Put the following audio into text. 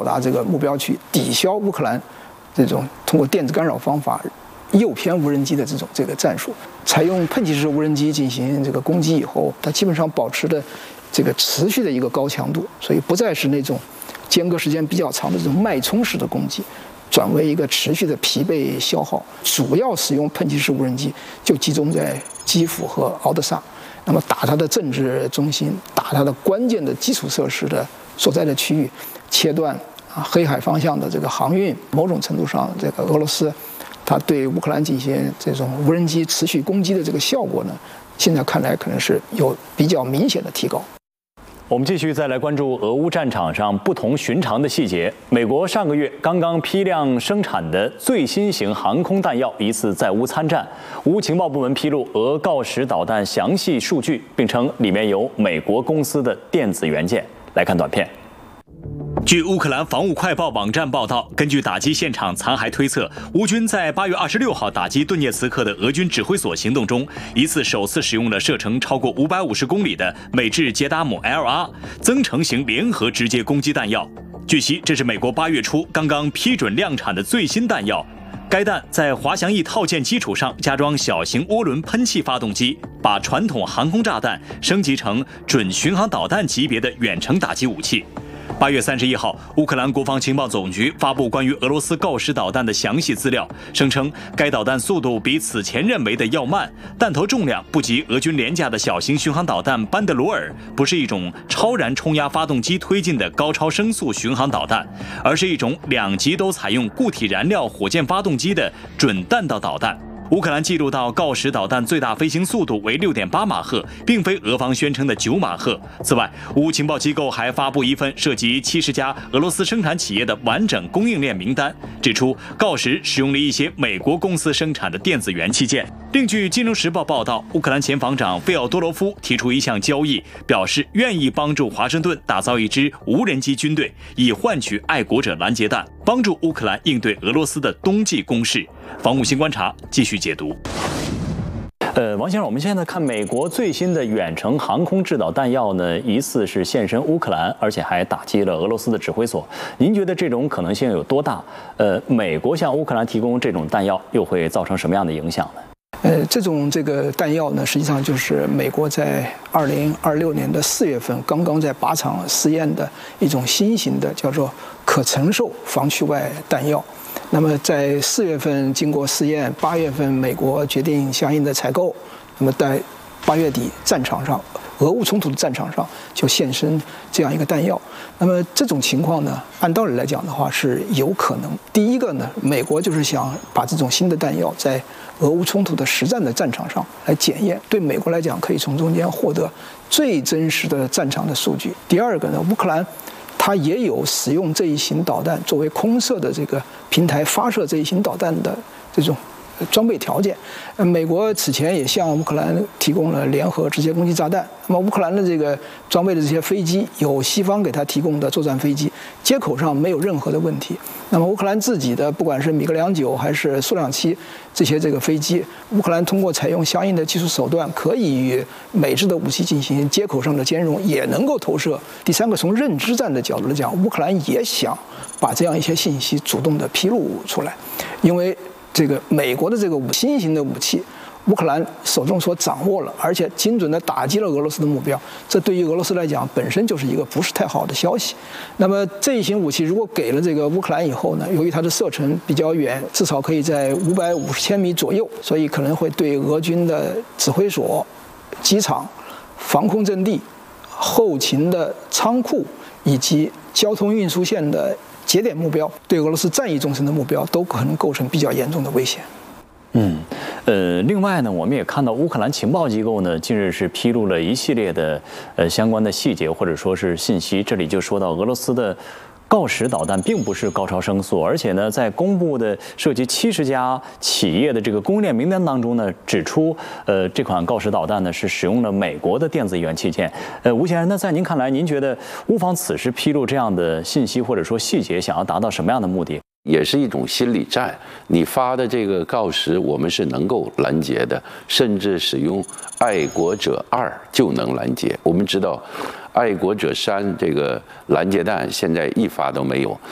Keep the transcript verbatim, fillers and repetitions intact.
到达这个目标区，抵消乌克兰这种通过电子干扰方法诱骗无人机的这种这个战术。采用喷气式无人机进行这个攻击以后，它基本上保持的这个持续的一个高强度，所以不再是那种间隔时间比较长的这种脉冲式的攻击，转为一个持续的疲惫消耗。主要使用喷气式无人机就集中在基辅和敖德萨，那么打它的政治中心，打它的关键的基础设施的所在的区域，切断啊黑海方向的这个航运。某种程度上，这个俄罗斯它对乌克兰进行这种无人机持续攻击的这个效果呢，现在看来可能是有比较明显的提高。 我们继续再来关注俄乌战场上不同寻常的细节。美国上个月刚刚批量生产的最新型航空弹药疑似在乌参战。乌情报部门披露俄锆石导弹详细数据，并称里面有美国公司的电子元件。来看短片。据乌克兰防务快报网站报道，根据打击现场残骸推测，乌军在八月二十六号打击顿涅茨克的俄军指挥所行动中，疑似首次使用了射程超过五百五十公里的美制捷达姆 L R 增程型联合直接攻击弹药。据悉，这是美国八月初刚刚批准量产的最新弹药。该弹在滑翔翼套件基础上加装小型涡轮喷气发动机，把传统航空炸弹升级成准巡航导弹级别的远程打击武器。八月三十一号，乌克兰国防情报总局发布关于俄罗斯锆石导弹的详细资料，声称该导弹速度比此前认为的要慢，弹头重量不及俄军廉价的小型巡航导弹班德罗尔，不是一种超燃冲压发动机推进的高超声速巡航导弹，而是一种两级都采用固体燃料火箭发动机的准弹道导弹。乌克兰记录到锆石导弹最大飞行速度为 六点八马赫，并非俄方宣称的九马赫。此外，乌情报机构还发布一份涉及七十家俄罗斯生产企业的完整供应链名单，指出锆石使用了一些美国公司生产的电子元器件。另据《金融时报》报道，乌克兰前防长费奥多罗夫提出一项交易，表示愿意帮助华盛顿打造一支无人机军队，以换取爱国者拦截弹，帮助乌克兰应对俄罗斯的冬季攻势。防务新观察继续解读。呃，王先生，我们现在看美国最新的远程航空制导弹药呢，疑似是现身乌克兰，而且还打击了俄罗斯的指挥所。您觉得这种可能性有多大？呃，美国向乌克兰提供这种弹药，又会造成什么样的影响呢？ 呃，这种这个弹药呢，实际上就是美国在二零二六年的四月份刚刚在靶场试验的一种新型的叫做可承受防区外弹药。那么在四月份经过试验，八月份美国决定相应的采购，那么在八月底战场上，俄乌冲突的战场上就现身这样一个弹药。那么这种情况呢，按道理来讲的话是有可能。第一个呢，美国就是想把这种新的弹药在俄乌冲突的实战的战场上来检验，对美国来讲可以从中间获得最真实的战场的数据。第二个呢，乌克兰它也有使用这一型导弹作为空射的这个平台发射这一型导弹的这种装备条件。呃，美国此前也向乌克兰提供了联合直接攻击炸弹。那么乌克兰的这个装备的这些飞机，有西方给他提供的作战飞机，接口上没有任何的问题。那么乌克兰自己的不管是米格两九还是苏两七这些这个飞机，乌克兰通过采用相应的技术手段，可以与美制的武器进行接口上的兼容，也能够投射。第三个，从认知战的角度来讲，乌克兰也想把这样一些信息主动的披露出来，因为这个美国的这个新型的武器，乌克兰手中所掌握了，而且精准地打击了俄罗斯的目标，这对于俄罗斯来讲本身就是一个不是太好的消息。那么这一型武器如果给了这个乌克兰以后呢，由于它的射程比较远，至少可以在五百五十千米左右，所以可能会对俄军的指挥所、机场、防空阵地、后勤的仓库以及交通运输线的节点目标，对俄罗斯战役纵深的目标都可能构成比较严重的威胁。 嗯，呃，另外呢，我们也看到乌克兰情报机构呢，近日是披露了一系列的呃相关的细节或者说是信息。这里就说到俄罗斯的锆石导弹并不是高超声速，而且呢，在公布的涉及七十家企业的这个供应链名单当中呢，指出，呃，这款锆石导弹呢是使用了美国的电子元器件。呃，吴先生，那在您看来，您觉得乌方此时披露这样的信息或者说细节，想要达到什么样的目的？ 也是一种心理战。你发的这个锆石，我们是能够拦截的，甚至使用爱国者二就能拦截。我们知道，爱国者三这个拦截弹现在一发都没有，